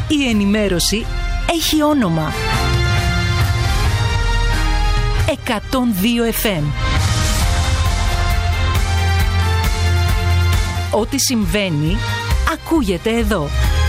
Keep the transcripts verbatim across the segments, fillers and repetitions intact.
Η ενημέρωση έχει όνομα. εκατόν δύο εφ εμ. Ό,τι συμβαίνει, ακούγεται εδώ.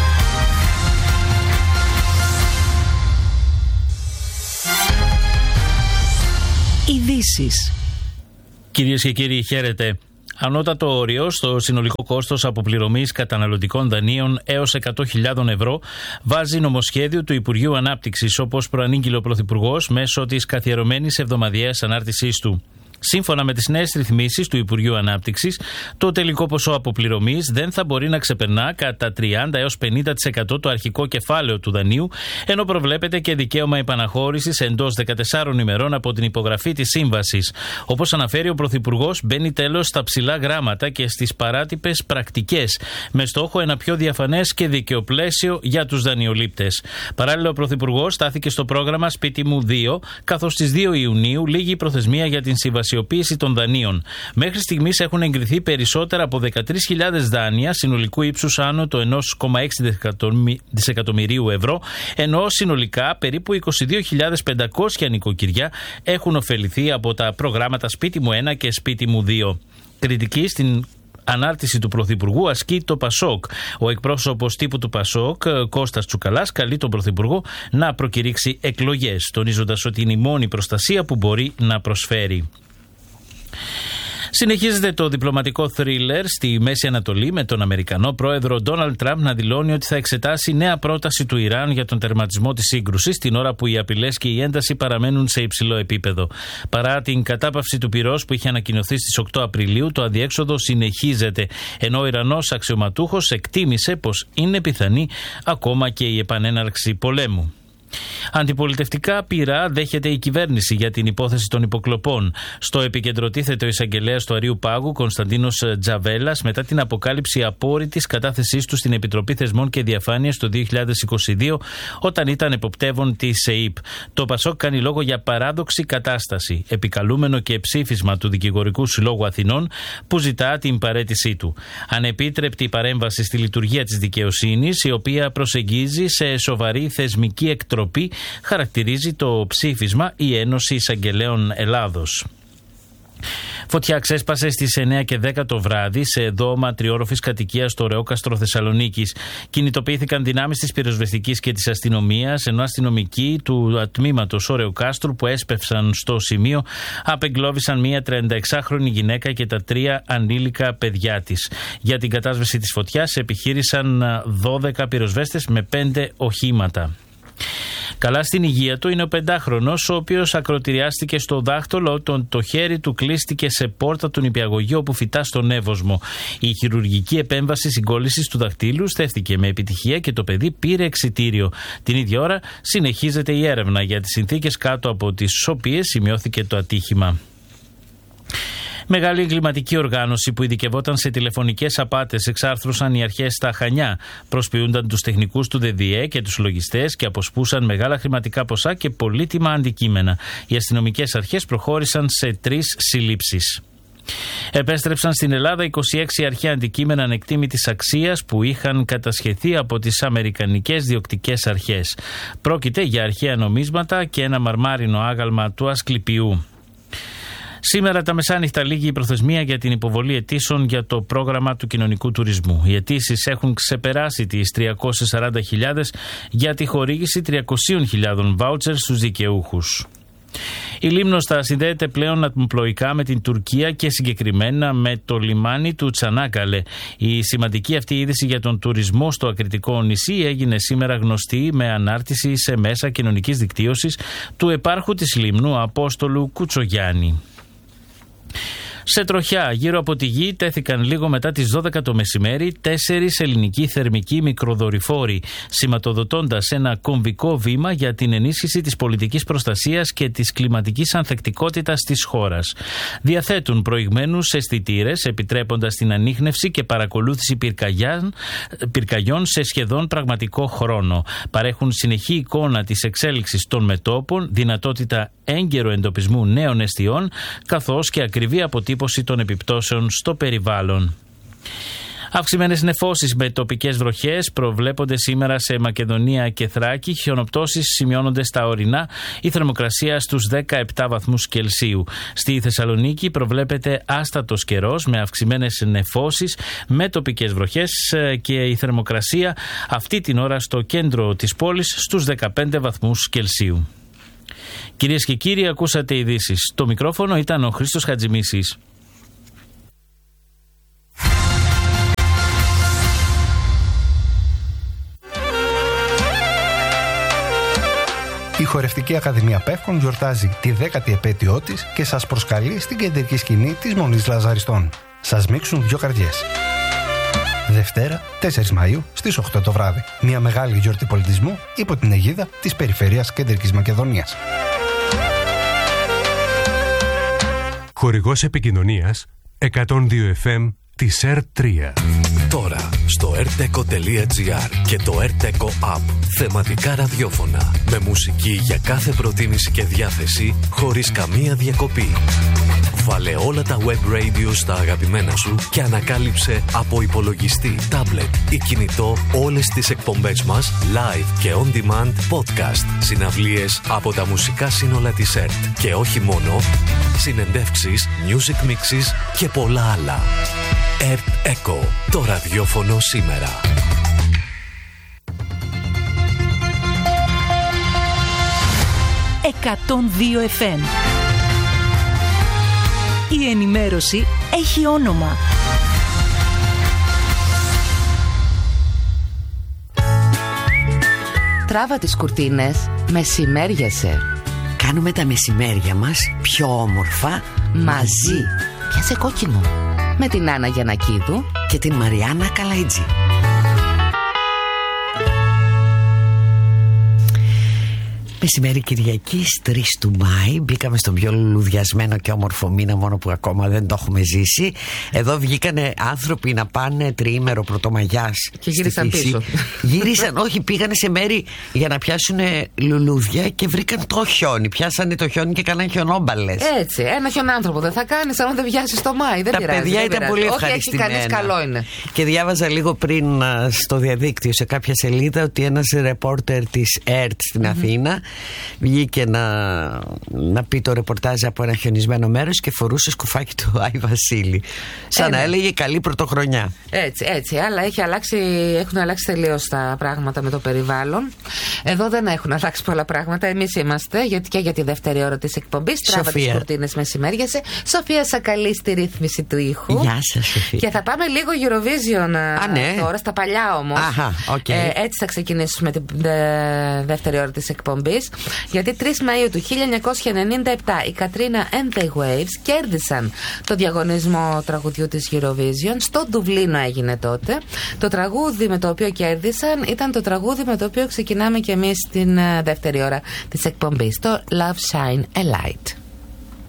Ειδήσεις. Κυρίες και κύριοι, χαίρετε. Ανώτατο όριο στο συνολικό κόστος αποπληρωμής καταναλωτικών δανείων έως εκατό χιλιάδες ευρώ βάζει νομοσχέδιο του Υπουργείου Ανάπτυξης, όπως προανήγγειλε ο Πρωθυπουργός μέσω της καθιερωμένης εβδομαδιαίας ανάρτησής του. Σύμφωνα με τις νέες ρυθμίσεις του Υπουργείου Ανάπτυξης, το τελικό ποσό αποπληρωμής δεν θα μπορεί να ξεπερνά κατά τριάντα έως πενήντα τοις εκατό το αρχικό κεφάλαιο του δανείου, ενώ προβλέπεται και δικαίωμα επαναχώρησης εντός δεκατεσσάρων ημερών από την υπογραφή της σύμβασης. Όπως αναφέρει ο Πρωθυπουργός, μπαίνει τέλος στα ψηλά γράμματα και στις παράτυπες πρακτικές, με στόχο ένα πιο διαφανές και δίκαιο πλαίσιο για τους δανειολήπτες. Παράλληλα, ο Πρωθυπουργός στάθηκε στο πρόγραμμα Σπίτι μου δύο, καθώς στις δύο Ιουνίου λήγει η προθεσμία για την σύμβαση των δανείων. Μέχρι στιγμής έχουν εγκριθεί περισσότερα από δεκατρείς χιλιάδες δάνεια συνολικού ύψους άνω το ένα κόμμα έξι δισεκατομμυρίου ευρώ, ενώ συνολικά περίπου είκοσι δύο χιλιάδες πεντακόσια νοικοκυριά έχουν ωφεληθεί από τα προγράμματα Σπίτι μου ένα και Σπίτι μου δύο. Κριτική στην ανάρτηση του Πρωθυπουργού ασκεί το Πασόκ. Ο εκπρόσωπος τύπου του Πασόκ, Κώστας Τσουκαλάς, καλεί τον Πρωθυπουργό να προκηρύξει εκλογές, τονίζοντας ότι είναι η μόνη προστασία που μπορεί να προσφέρει. Συνεχίζεται το διπλωματικό θρίλερ στη Μέση Ανατολή, με τον Αμερικανό πρόεδρο Ντόναλντ Τραμπ να δηλώνει ότι θα εξετάσει νέα πρόταση του Ιράν για τον τερματισμό της σύγκρουσης, την ώρα που οι απειλές και η ένταση παραμένουν σε υψηλό επίπεδο. Παρά την κατάπαυση του πυρός που είχε ανακοινωθεί στις οκτώ Απριλίου, το αδιέξοδο συνεχίζεται, ενώ ο Ιρανός αξιωματούχος εκτίμησε πως είναι πιθανή ακόμα και η επανέναρξη πολέμου. Αντιπολιτευτικά πειρά δέχεται η κυβέρνηση για την υπόθεση των υποκλοπών. Στο επίκεντρο τίθεται ο εισαγγελέας του Αρείου Πάγου, Κωνσταντίνος Τζαβέλας, μετά την αποκάλυψη απόρριτης κατάθεσής του στην Επιτροπή Θεσμών και Διαφάνειας το δύο χιλιάδες είκοσι δύο, όταν ήταν εποπτεύων της ΕΥΠ. Το Πασόκ κάνει λόγο για παράδοξη κατάσταση, επικαλούμενο και ψήφισμα του Δικηγορικού Συλλόγου Αθηνών που ζητά την παραίτησή του. Ανεπίτρεπτη παρέμβαση στη λειτουργία της δικαιοσύνης, η οποία προσεγγίζει σε σοβαρή θεσμική εκτροπή, χαρακτηρίζει το ψήφισμα η Ένωση Εισαγγελέων Ελλάδος. Φωτιά ξέσπασε στις εννιά και δέκα το βράδυ σε δώμα τριόροφης κατοικίας στο Ρεόκαστρο Θεσσαλονίκης. Κινητοποιήθηκαν δυνάμεις της πυροσβεστικής και της αστυνομίας, ενώ αστυνομικοί του τμήματος Ρεοκάστρου που έσπευσαν στο σημείο απεγκλώβησαν μία τριανταεξάχρονη γυναίκα και τα τρία ανήλικα παιδιά της. Για την κατάσβεση της φωτιάς επιχείρησαν δώδεκα πυροσβέστες με πέντε οχήματα. Καλά στην υγεία του είναι ο πεντάχρονος, ο οποίος ακροτηριάστηκε στο δάχτυλο όταν το χέρι του κλείστηκε σε πόρτα του νηπιαγωγείου όπου φυτά στον Εύωσμο. Η χειρουργική επέμβαση συγκόλλησης του δαχτύλου στέφθηκε με επιτυχία και το παιδί πήρε εξιτήριο. Την ίδια ώρα συνεχίζεται η έρευνα για τις συνθήκες κάτω από τις οποίες σημειώθηκε το ατύχημα. Μεγάλη εγκληματική οργάνωση που ειδικευόταν σε τηλεφωνικές απάτες εξάρθρωσαν οι αρχές στα Χανιά. Προσποιούνταν τους τεχνικούς του ΔΔΕ και τους λογιστές και αποσπούσαν μεγάλα χρηματικά ποσά και πολύτιμα αντικείμενα. Οι αστυνομικές αρχές προχώρησαν σε τρεις συλλήψεις. Επέστρεψαν στην Ελλάδα είκοσι έξι αρχαία αντικείμενα ανεκτήμητης αξίας που είχαν κατασχεθεί από τις αμερικανικές διοκτικές αρχές. Πρόκειται για αρχαία νομίσματα και ένα μαρμάρινο άγαλμα του Ασκληπιού. Σήμερα τα μεσάνυχτα λήγει η προθεσμία για την υποβολή αιτήσεων για το πρόγραμμα του κοινωνικού τουρισμού. Οι αιτήσεις έχουν ξεπεράσει τις τριακόσιες σαράντα χιλιάδες για τη χορήγηση τριακόσιες χιλιάδες βάουτσερ στους δικαιούχους. Η Λίμνος θα συνδέεται πλέον ατμοπλοϊκά με την Τουρκία και συγκεκριμένα με το λιμάνι του Τσανάκαλε. Η σημαντική αυτή είδηση για τον τουρισμό στο ακριτικό νησί έγινε σήμερα γνωστή με ανάρτηση σε μέσα κοινωνικής δικτύωσης του επάρχου της Λίμνου Απόστολου Κουτσογιάννη. Σε τροχιά γύρω από τη γη τέθηκαν λίγο μετά τις δώδεκα το μεσημέρι τέσσερις ελληνικοί θερμικοί μικροδορυφόροι, σηματοδοτώντας ένα κομβικό βήμα για την ενίσχυση της πολιτικής προστασίας και της κλιματικής ανθεκτικότητας της χώρας. Διαθέτουν προηγμένους αισθητήρες, επιτρέποντας την ανίχνευση και παρακολούθηση πυρκαγιών σε σχεδόν πραγματικό χρόνο. Παρέχουν συνεχή εικόνα της εξέλιξης των μετώπων, δυνατότητα έγκαιρου εντοπισμού νέων εστιών, καθώς και ακριβή αποτύπωση των επιπτώσεων στο περιβάλλον. Αυξημένες νεφώσεις με τοπικές βροχές προβλέπονται σήμερα σε Μακεδονία και Θράκη. Χιονοπτώσεις σημειώνονται στα ορεινά. Η θερμοκρασία στους δεκαεπτά βαθμούς Κελσίου. Στη Θεσσαλονίκη προβλέπεται άστατος καιρός με αυξημένες νεφώσεις με τοπικές βροχές και η θερμοκρασία αυτή την ώρα στο κέντρο της πόλης στους δεκαπέντε βαθμούς Κελσίου. Κυρίες και κύριοι, ακούσατε ειδήσεις. Το μικρόφωνο ήταν ο Χρήστος Χατζημίσης. Η Χορευτική Ακαδημία Πεύκων γιορτάζει τη δέκατη επέτειό της και σας προσκαλεί στην κεντρική σκηνή της Μονής Λαζαριστών. Σας μίξουν δυο καρδιές. Δευτέρα, τέσσερις Μαΐου, στις οκτώ το βράδυ. Μια μεγάλη γιορτή πολιτισμού υπό την αιγίδα της Περιφέρειας Κεντρικής Μακεδονίας. Χορηγός επικοινωνίας εκατόν δύο εφ εμ της ερ τρία. Τώρα στο erteco τελεία gr και το erteco app. Θεματικά ραδιόφωνα με μουσική για κάθε προτίμηση και διάθεση χωρίς καμία διακοπή. Βάλε όλα τα web radio στα αγαπημένα σου και ανακάλυψε από υπολογιστή, tablet ή κινητό όλες τις εκπομπές μας live και on demand podcast, συναυλίες από τα μουσικά σύνολα της ΕΡΤ και όχι μόνο, συνεντεύξεις, music mixes και πολλά άλλα. ΕΡΤ Echo, το ραδιόφωνο σήμερα. εκατόν δύο εφ εμ. Η ενημέρωση έχει όνομα. Τράβα τις κουρτίνες, μεσημέριασε. Κάνουμε τα μεσημέρια μας πιο όμορφα μαζί. Πιάσε κόκκινο. Με την Άννα Γιαννακίδου και την Μαριάννα Καλαϊτζή. Μεσημέρι Κυριακής, τρεις του Μάη. Μπήκαμε στον πιο λουλουδιασμένο και όμορφο μήνα, μόνο που ακόμα δεν το έχουμε ζήσει. Εδώ βγήκανε άνθρωποι να πάνε τριήμερο πρωτομαγιάς και γύρισαν πίσω. Γύρισαν, όχι, πήγανε σε μέρη για να πιάσουν λουλούδια και βρήκαν το χιόνι. Πιάσανε το χιόνι και κάναν χιονόμπαλες. Έτσι, ένα χιονάνθρωπο δεν θα κάνεις αν δεν βιάσεις το Μάη. Δεν Τα πειράζει, παιδιά δεν ήταν πειράζει. πολύ Όχι, ευχαριστημένα. έχει κανείς, καλό είναι. Και διάβαζα λίγο πριν στο διαδίκτυο σε κάποια σελίδα ότι ένας ρεπόρτερ της ΕΡΤ στην mm-hmm. Αθήνα βγήκε να, να πει το ρεπορτάζ από ένα χιονισμένο μέρος και φορούσε σκουφάκι του Άι Βασίλη. Σαν Ένα. να έλεγε καλή πρωτοχρονιά. Έτσι, έτσι. Αλλά έχει αλλάξει, έχουν αλλάξει τελείως τα πράγματα με το περιβάλλον. Εδώ δεν έχουν αλλάξει πολλά πράγματα. Εμείς είμαστε, γιατί και για τη δεύτερη ώρα της εκπομπής. Τράβα τις κουρτίνες μεσημέριασε. Σοφία Σακαλή στη ρύθμιση του ήχου. Γεια σας, Σοφία. Και θα πάμε λίγο Eurovision Α, ναι. τώρα, στα παλιά όμως. Αχα, okay. ε, έτσι θα ξεκινήσουμε την δε, δεύτερη ώρα της εκπομπής. Γιατί τρεις Μαΐου του χίλια εννιακόσια ενενήντα επτά η Κατρίνα and the Waves κέρδισαν το διαγωνισμό τραγουδιού της Eurovision. Στο Ντουβλίνο έγινε τότε. Το τραγούδι με το οποίο κέρδισαν ήταν το τραγούδι με το οποίο ξεκινάμε και εμείς την δεύτερη ώρα της εκπομπής, το Love Shine a Light.